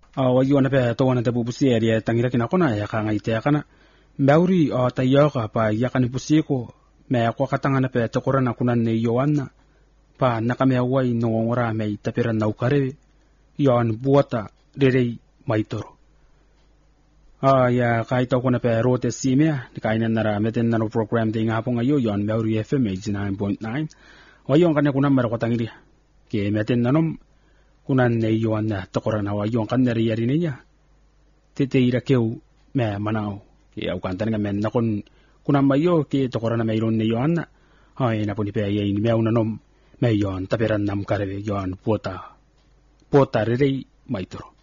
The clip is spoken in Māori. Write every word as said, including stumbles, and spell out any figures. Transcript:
o yona pe to wana te bubusi area tangira kina kona ya kanga ite kana Mauri o tayoka pa yakani pusiko me ko katanga na pe to korana kunan ne yoanna pa nakame wai no ngora me tapira naukare yon buata rerei maitoro a ya kai to kona pe rote simea ni kai nara meten nano program de ngaponga yo yon Mauri F M eighty-nine point nine wa yon kana kunan mara kotangiria ke meten nanom kunan ne yoanna to korana wa yon kan nari yari ne ya tete ira keu me manao ya ukantan nga men nakon kuna mayo ke to korana mayron ne yoanna ay na puni pe ay ni meuna nom mayon taperan nam karebe yon pota pota rerei maitoro